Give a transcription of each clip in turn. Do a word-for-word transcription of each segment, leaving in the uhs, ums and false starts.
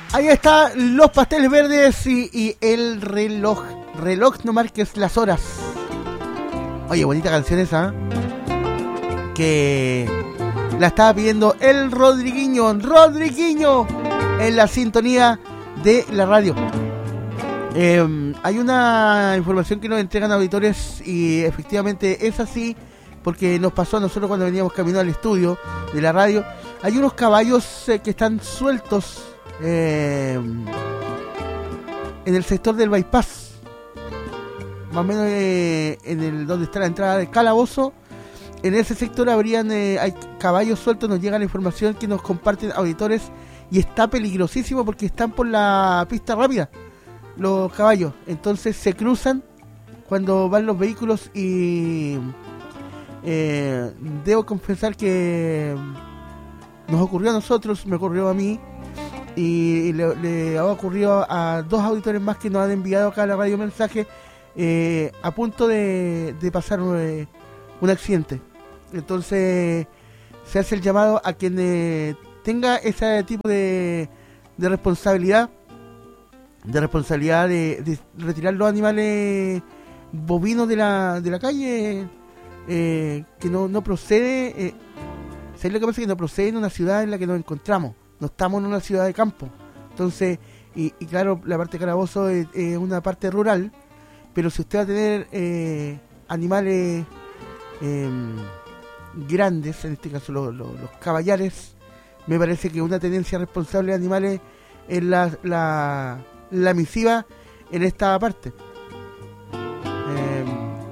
Ahí está Los Pasteles Verdes y, y el reloj. Reloj, no marques las horas. Oye, bonita canción esa, ¿eh? Que la estaba pidiendo el Rodriguiño. Rodriguiño en la sintonía de la radio. Eh, hay una información que nos entregan auditores y efectivamente es así, porque nos pasó a nosotros cuando veníamos camino al estudio de la radio. Hay unos caballos eh, que están sueltos eh, en el sector del bypass, más o menos eh, en el donde está la entrada del Calabozo. En ese sector habrían eh, hay caballos sueltos. Nos llega la información que nos comparten auditores y está peligrosísimo porque están por la pista rápida los caballos, entonces se cruzan cuando van los vehículos y eh, debo confesar que nos ocurrió a nosotros, me ocurrió a mí y le, le ha ocurrido a dos auditores más que nos han enviado acá a la radio mensaje eh, a punto de, de pasar eh, un accidente. Entonces se hace el llamado a quien eh, tenga ese tipo de, de responsabilidad de responsabilidad de, de retirar los animales bovinos de la de la calle, eh, que no, no procede. Eh, ¿sabes lo que pasa? Que no procede en una ciudad en la que nos encontramos. No estamos en una ciudad de campo. Entonces, y, y claro, la parte de Calabozo es, es una parte rural, pero si usted va a tener eh, animales eh, grandes, en este caso los, los, los caballares, me parece que una tenencia responsable de animales es la, la la misiva en esta parte. Eh,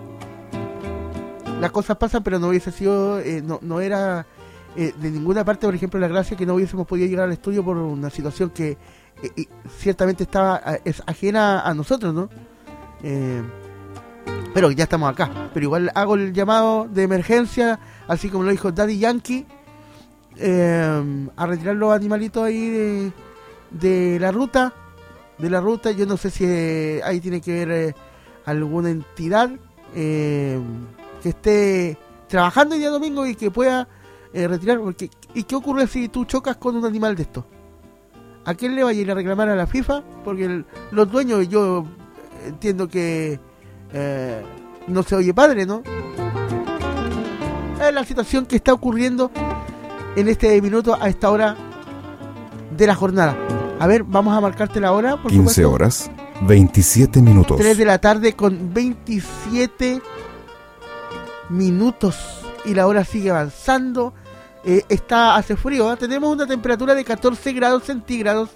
las cosas pasan, pero no hubiese sido, eh, no, no era eh, de ninguna parte, por ejemplo, la gracia que no hubiésemos podido llegar al estudio por una situación que eh, ciertamente estaba es ajena a nosotros, ¿no? Eh, pero ya estamos acá. Pero igual hago el llamado de emergencia, así como lo dijo Daddy Yankee, eh, a retirar los animalitos ahí de, de la ruta. de la ruta. Yo no sé si eh, ahí tiene que ver eh, alguna entidad eh, que esté trabajando el día domingo y que pueda eh, retirar, porque ¿y qué ocurre si tú chocas con un animal de esto? ¿A quién le vaya a ir a reclamar? ¿A la FIFA? Porque el, los dueños, yo entiendo que eh, no se oye padre, ¿no? Es la situación que está ocurriendo en este minuto, a esta hora de la jornada. A ver, vamos a marcarte la hora, por quince supuesto. Horas, veintisiete minutos. tres de la tarde con veintisiete minutos. Y la hora sigue avanzando. Eh, está, hace frío, ¿eh? Tenemos una temperatura de catorce grados centígrados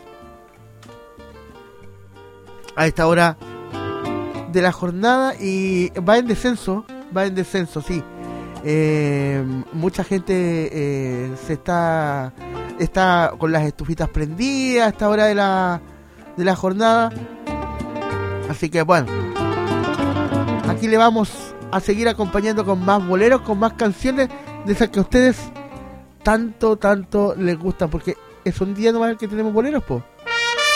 a esta hora de la jornada. Y va en descenso, va en descenso, sí. Eh, mucha gente eh, se está... está con las estufitas prendidas a esta hora de la de la jornada. Así que bueno, aquí le vamos a seguir acompañando con más boleros, con más canciones de esas que a ustedes tanto, tanto les gustan, porque es un día nomás el que tenemos boleros, pues.